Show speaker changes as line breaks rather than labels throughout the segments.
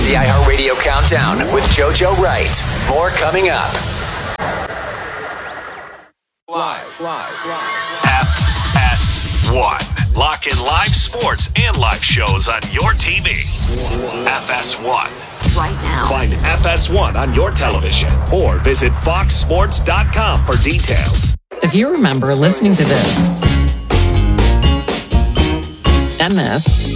the iHeartRadio Countdown with JoJo Wright. More coming up.
Live.
FS1. Lock in live sports and live shows on your TV. FS1.
Right now.
Find FS1 on your television or visit foxsports.com for details.
If you remember listening to this and this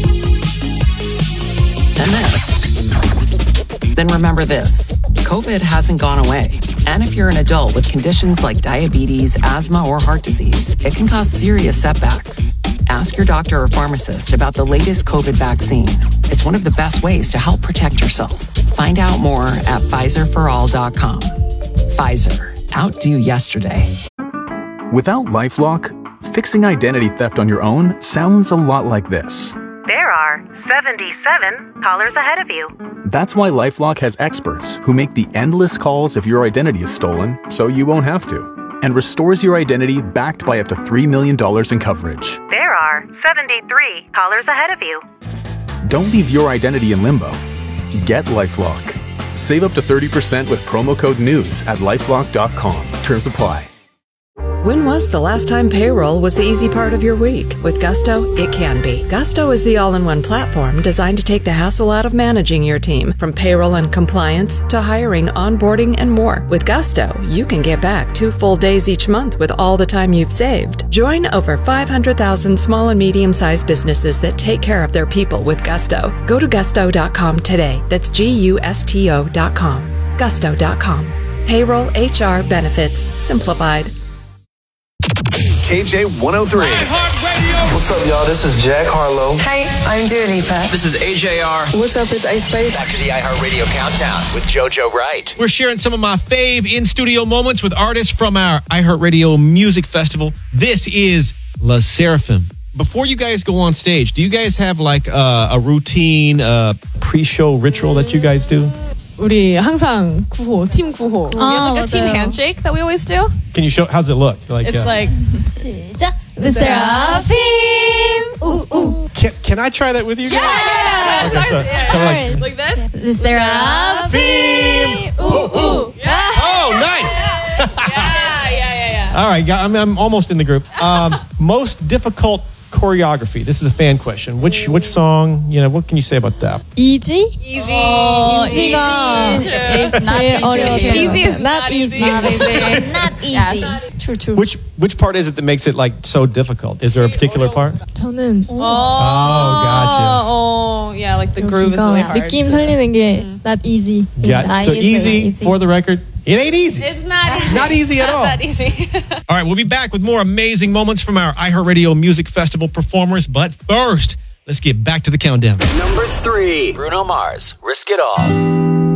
and this, then remember this. COVID hasn't gone away. And if you're an adult with conditions like diabetes, asthma, or heart disease, it can cause serious setbacks. Ask your doctor or pharmacist about the latest COVID vaccine. It's one of the best ways to help protect yourself. Find out more at PfizerForAll.com. Pfizer. Outdo yesterday.
Without LifeLock, fixing identity theft on your own sounds a lot like this.
There are 77 callers ahead of you.
That's why LifeLock has experts who make the endless calls if your identity is stolen, so you won't have to, and restores your identity backed by up to $3 million in coverage.
There are 73 callers ahead of you.
Don't leave your identity in limbo. Get LifeLock. Save up to 30% with promo code NEWS at LifeLock.com. Terms apply.
When was the last time payroll was the easy part of your week? With Gusto, it can be. Gusto is the all-in-one platform designed to take the hassle out of managing your team, from payroll and compliance to hiring, onboarding, and more. With Gusto, you can get back 2 full days each month with all the time you've saved. Join over 500,000 small and medium-sized businesses that take care of their people with Gusto. Go to gusto.com today. That's GUSTO.com. Gusto.com. Payroll, HR, benefits, simplified.
KJ 103.
What's up, y'all? This is Jack Harlow.
Hey, I'm Dua Lipa.
This is AJR.
What's up? It's Ice Spice.
Back to the iHeartRadio Countdown with JoJo Wright.
We're sharing some of my fave in-studio moments with artists from our iHeartRadio Music Festival. This is La Seraphim. Before you guys go on stage, do you guys have like a routine pre-show ritual that you guys do?
우리 항상 구호, 팀 구호. We have like a team handshake that we always do.
Can you show? How's it look? Like,
it's like
시작. The Seraphim. Ooh, ooh.
Can I try that with you guys?
Yeah.
Okay,
like this.
The Seraphim. Ooh, ooh.
Yeah. Oh, nice.
Yeah.
All right, I'm almost in the group. Most difficult choreography. This is a fan question. Which song? What can you say about that?
Easy.
easy가 제일 어려워요.
Easy is not easy.
Not easy.
True.
Which part is it that makes it like so difficult? Is there a particular part?
저는
gotcha.
Oh, yeah, like the groove is really hard.
느낌 살리는 게 not easy.
Yeah. So easy for the record. It ain't easy.
It's not easy.
Not easy at all.
Not that easy.
All right, we'll be back with more amazing moments from our iHeartRadio Music Festival performers. But first, let's get back to the countdown.
Number 3, Bruno Mars, Risk It All.